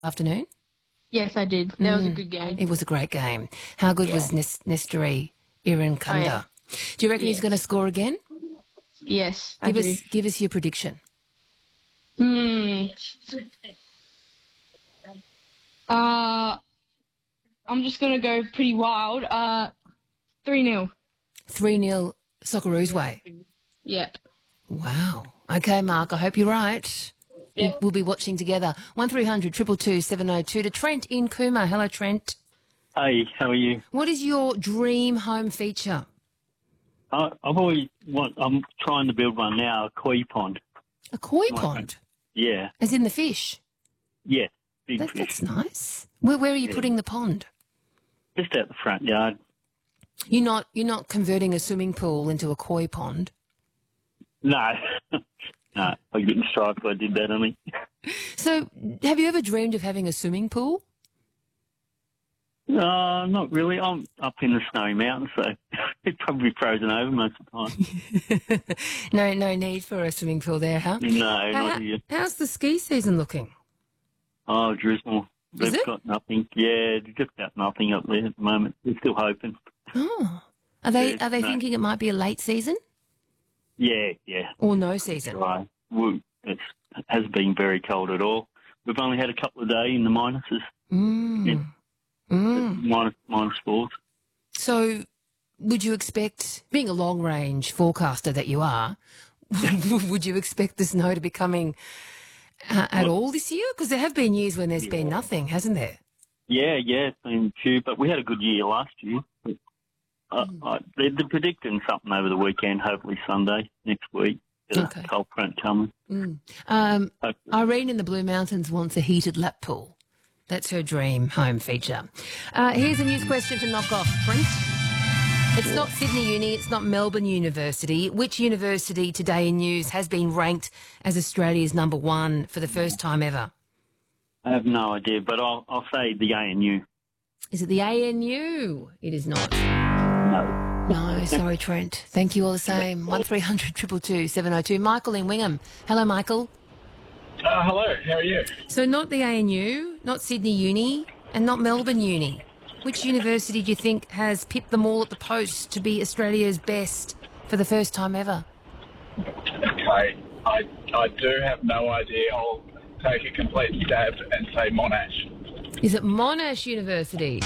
afternoon? Yes, I did. That was a good game. It was a great game. How good was Nestori Irankunda? yeah. Do you reckon he's Yes. going to score again? Yes, I do. Give us your prediction. I'm just going to go pretty wild. 3-0. 3-0 Socceroos way. Yep. Wow. Okay, Mark, I hope you're right. Yeah. We'll be watching together. 1300 222 702 to Trent in Cooma. Hello, Trent. Hey, how are you? What is your dream home feature? I'm trying to build one now, a koi pond. A koi pond? Yeah. As in the fish? Yeah, big fish. That's nice. Where are you putting the pond? Just out the front yard. You're not converting a swimming pool into a koi pond? No. No, I'd get in stripe if I did that, I mean. So, have you ever dreamed of having a swimming pool? No, not really. I'm up in the snowy mountains, so it's probably frozen over most of the time. No need for a swimming pool there, huh? No, not here. How's the ski season looking? Oh, drizzle. Is They've it? got nothing. Yeah, just got nothing up there at the moment. They're still hoping. Oh. Are they Yeah, no. thinking it might be a late season? Yeah. Or no season? Right. It has been very cold at all. We've only had a couple of days in the minuses. Minus 4. So, would you expect, being a long-range forecaster that you are, would you expect the snow to be coming at all this year? Because there have been years when there's been nothing, hasn't there? Yeah, it's been few, but we had a good year last year. They're predicting something over the weekend, hopefully Sunday next week. Okay. A cold front coming. Irene in the Blue Mountains wants a heated lap pool. That's her dream home feature. Here's a news question to knock off, Brent. It's not Sydney Uni, it's not Melbourne University. Which university today in news has been ranked as Australia's number one for the first time ever? I have no idea, but I'll say the ANU. Is it the ANU? It is not. No, sorry, Trent. Thank you all the same. 1300 222 702. Michael in Wingham. Hello, Michael. Hello, how are you? So not the ANU, not Sydney Uni, and not Melbourne Uni. Which university do you think has pipped them all at the post to be Australia's best for the first time ever? Okay, I do have no idea. I'll take a complete stab and say Monash. Is it Monash University?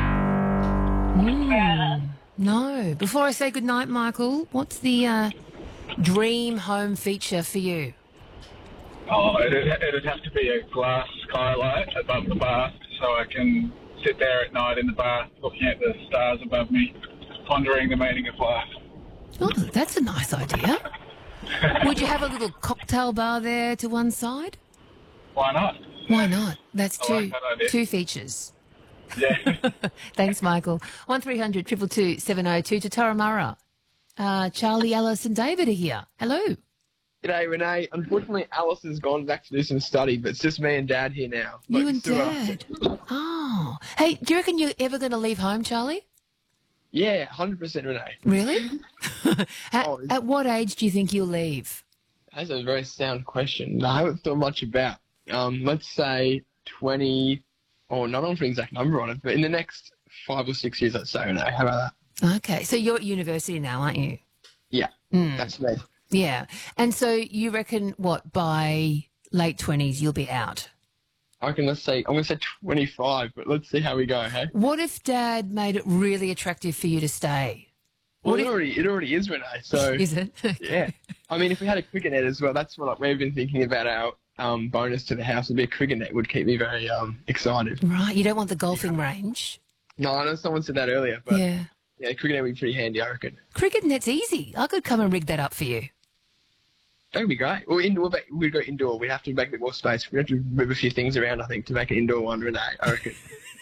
No. Before I say goodnight, Michael, what's the dream home feature for you? Oh, it'd have to be a glass skylight above the bath so I can sit there at night in the bath looking at the stars above me, pondering the meaning of life. Oh, that's a nice idea. Would you have a little cocktail bar there to one side? Why not? Why not? That's I like that idea. two features. Yeah. Thanks, Michael. 1300 222 702 to Turramurra. Charlie, Alice and David are here. Hello. G'day, Renee. Unfortunately, Alice has gone back to do some study, but it's just me and Dad here now. You But and still, Dad. Oh. Hey, do you reckon you're ever going to leave home, Charlie? Yeah, 100% Renee. Really? Oh, At what age do you think you'll leave? That's a very sound question. I haven't thought much about. Let's say 20, or not on an exact number on it, but in the next 5 or 6 years, let's say, Renee. How about that? Okay, so you're at university now, aren't you? Yeah, that's me. Yeah. And so you reckon, what, by late 20s you'll be out? I reckon, I'm going to say 25, but let's see how we go, hey? What if Dad made it really attractive for you to stay? Well, it already is, Renee, so... Is it? Yeah. I mean, if we had a cricket net as well, that's what we've been thinking about. Our bonus to the house would be a cricket net. Would keep me very excited. Right, you don't want the golfing range? No, I know someone said that earlier, but Yeah. cricket net would be pretty handy, I reckon. Cricket net's easy. I could come and rig that up for you. That would be great. Well, indoor, we'd go indoor. We'd have to make a bit more space. We'd have to move a few things around, I think, to make an indoor one, Renee, I reckon.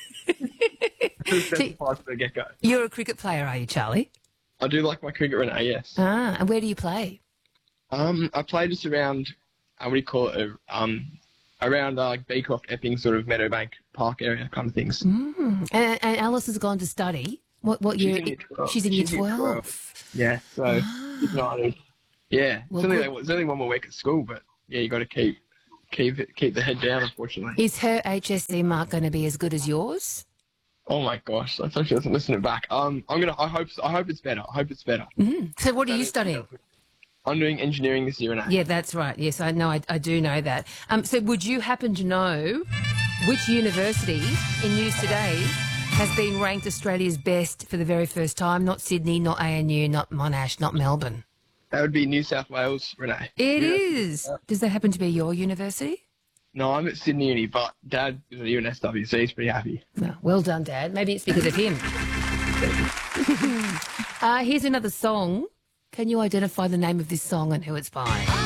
Specified from the get-go. You're a cricket player, are you, Charlie? I do like my cricket, Renee, yes. Ah, and where do you play? I play just around, what do you call it, around like Beecroft, Epping, sort of Meadowbank Park area kind of things. And Alice has gone to study. What She's year? in year 12. She's in year She's in year 12. Yeah, so excited. Yeah, Well, it's only one more week at school, but yeah, you got to keep keep the head down, unfortunately. Is her HSC mark going to be as good as yours? Oh my gosh, I thought she wasn't listening back. I hope it's better. I hope it's better. So what are you studying? I'm doing engineering this year, Yeah, that's right. Yes, I know. I do know that. So would you happen to know which university in news today has been ranked Australia's best for the very first time? Not Sydney, not ANU, not Monash, not Melbourne. That would be New South Wales, Renee. It is. Does that happen to be your university? No, I'm at Sydney Uni, but Dad is at UNSW, so he's pretty happy. No, well done, Dad. Maybe it's because of him. Here's another song. Can you identify the name of this song and who it's by?